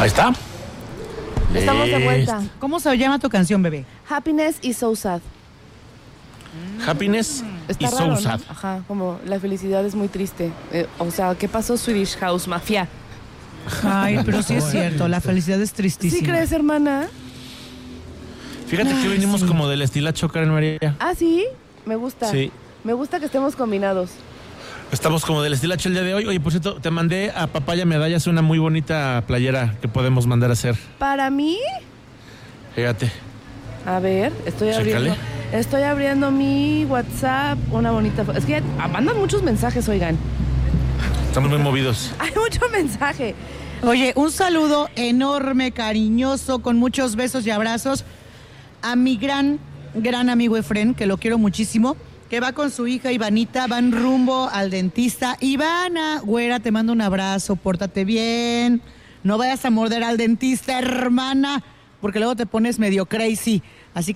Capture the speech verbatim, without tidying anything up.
Ahí está. Estamos de vuelta. ¿Cómo se llama tu canción, bebé? Happiness y So Sad. Happiness Está y raro, So Sad. ¿no? Ajá, como la felicidad es muy triste. Eh, o sea, ¿qué pasó, Swedish House Mafia? Ay, pero sí es cierto, la felicidad es tristísima. ¿Sí crees, hermana? Fíjate que Ay, venimos sí. como del estilacho, Karen María. Ah, sí, me gusta. Sí. Me gusta que estemos combinados. Estamos como del estilacho el día de hoy. Oye, por cierto, te mandé a Papaya Medallas una muy bonita playera que podemos mandar a hacer. Para mí, Fíjate. a ver, estoy abriendo. Chécale. Estoy abriendo mi WhatsApp, una bonita fo- Es que ya mandan muchos mensajes, oigan. Estamos muy movidos. Hay mucho mensaje. Oye, un saludo enorme, cariñoso, con muchos besos y abrazos a mi gran, gran amigo Efren, que lo quiero muchísimo, que va con su hija Ivanita, van rumbo al dentista. Ivana, güera, te mando un abrazo, pórtate bien, no vayas a morder al dentista, hermana, porque luego te pones medio crazy. Así que